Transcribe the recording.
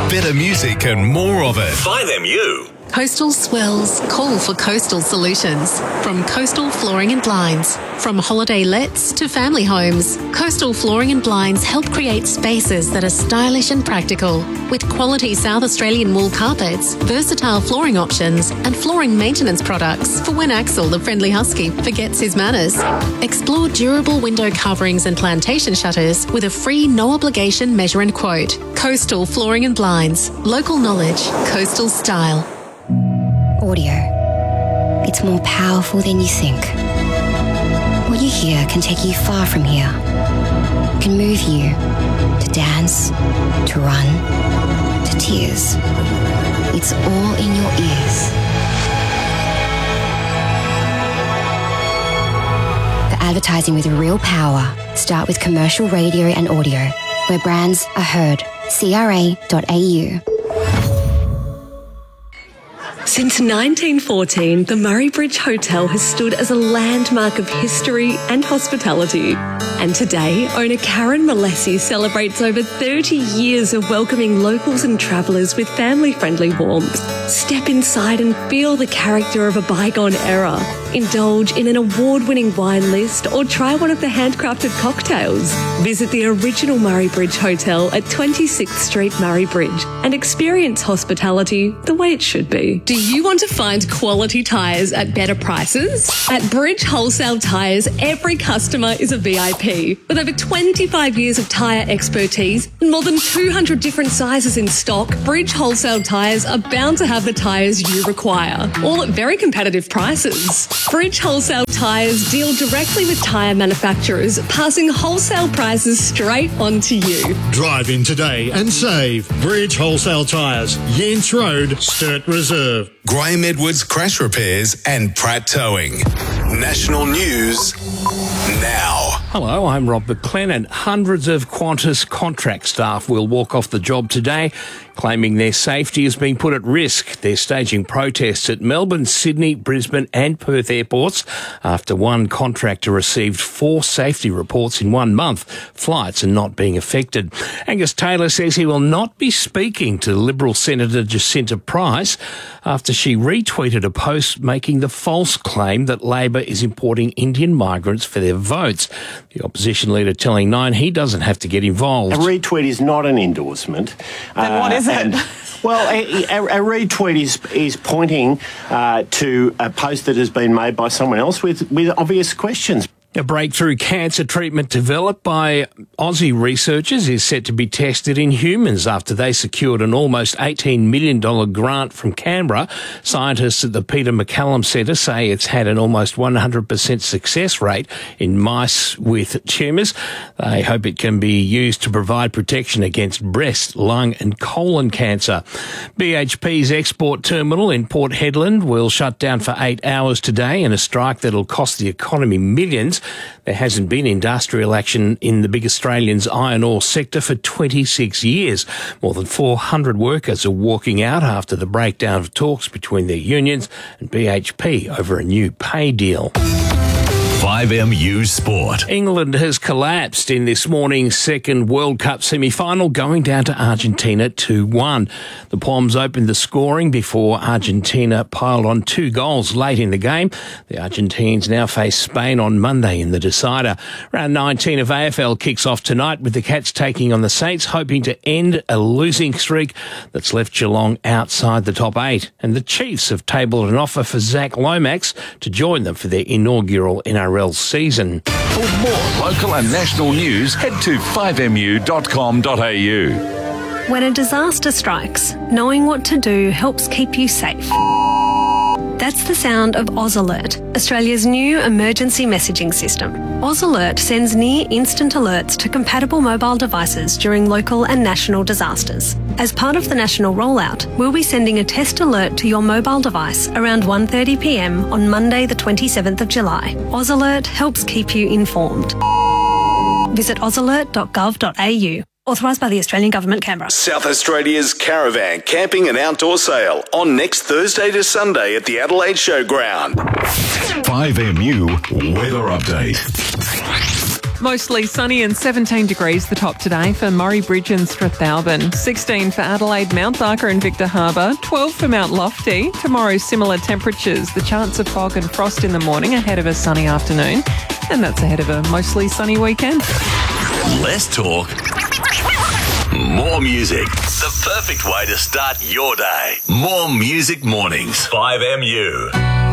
better music and more of it. 5MU. Coastal swells call for coastal solutions. From Coastal Flooring and Blinds. From holiday lets to family homes, Coastal Flooring and Blinds help create spaces that are stylish and practical. With quality South Australian wool carpets, versatile flooring options and flooring maintenance products for when Axel, the friendly husky, forgets his manners. Explore durable window coverings and plantation shutters with a free no-obligation measure and quote. Coastal Flooring and Blinds. Local knowledge. Coastal style. Audio. It's more powerful than you think. What you hear can take you far from here. It can move you to dance, to run, to tears. It's all in your ears. For advertising with real power, start with commercial radio and audio, where brands are heard. CRA.au. Since 1914, the Murray Bridge Hotel has stood as a landmark of history and hospitality. And today, owner Karen Malesi celebrates over 30 years of welcoming locals and travellers with family-friendly warmth. Step inside and feel the character of a bygone era. Indulge in an award-winning wine list or try one of the handcrafted cocktails. Visit the original Murray Bridge Hotel at 26th Street, Murray Bridge, and experience hospitality the way it should be. Do you want to find quality tyres at better prices? At Bridge Wholesale Tyres, every customer is a VIP. With over 25 years of tyre expertise and more than 200 different sizes in stock, Bridge Wholesale Tyres are bound to have the tyres you require, all at very competitive prices. Bridge Wholesale Tyres deal directly with tyre manufacturers, passing wholesale prices straight on to you. Drive in today and save. Bridge Wholesale Tyres, Yance Road, Sturt Reserve. Graham Edwards Crash Repairs and Pratt Towing. National news now. Hello, I'm Rob McLennan. Hundreds of Qantas contract staff will walk off the job today, claiming their safety is being put at risk. They're staging protests at Melbourne, Sydney, Brisbane and Perth airports after one contractor received 4 safety reports in 1 month. Flights are not being affected. Angus Taylor says he will not be speaking to Liberal Senator Jacinta Price after she retweeted a post making the false claim that Labor is importing Indian migrants for their votes. The opposition leader telling Nine he doesn't have to get involved. A retweet is not an endorsement. Then what is it? Well, a retweet is pointing to a post that has been made by someone else with obvious questions. A breakthrough cancer treatment developed by Aussie researchers is set to be tested in humans after they secured an almost $18 million grant from Canberra. Scientists at the Peter MacCallum Centre say it's had an almost 100% success rate in mice with tumours. They hope it can be used to provide protection against breast, lung and colon cancer. BHP's export terminal in Port Hedland will shut down for 8 hours today in a strike that'll cost the economy millions. There hasn't been industrial action in the big Australian's iron ore sector for 26 years. More than 400 workers are walking out after the breakdown of talks between their unions and BHP over a new pay deal. 5MU Sport. England has collapsed in this morning's second World Cup semi-final, going down to Argentina 2-1. The Poms opened the scoring before Argentina piled on 2 goals late in the game. The Argentines now face Spain on Monday in the decider. Round 19 of AFL kicks off tonight with the Cats taking on the Saints, hoping to end a losing streak that's left Geelong outside the top 8. And the Chiefs have tabled an offer for Zach Lomax to join them for their inaugural NRL season. For more local and national news, head to 5mu.com.au. When a disaster strikes, knowing what to do helps keep you safe. That's the sound of Oz Alert, Australia's new emergency messaging system. Oz Alert sends near-instant alerts to compatible mobile devices during local and national disasters. As part of the national rollout, we'll be sending a test alert to your mobile device around 1:30 p.m. on Monday the 27th of July. Oz Alert helps keep you informed. Visit ozalert.gov.au. Authorised by the Australian Government, Canberra. South Australia's caravan, camping and outdoor sale on next Thursday to Sunday at the Adelaide Showground. 5MU Weather Update. Mostly sunny and 17 degrees the top today for Murray Bridge and Strathalbyn. 16 for Adelaide, Mount Barker and Victor Harbour. 12 for Mount Lofty. Tomorrow similar temperatures. The chance of fog and frost in the morning ahead of a sunny afternoon. And that's ahead of a mostly sunny weekend. Less talk, more music. The perfect way to start your day. More Music Mornings. 5MU.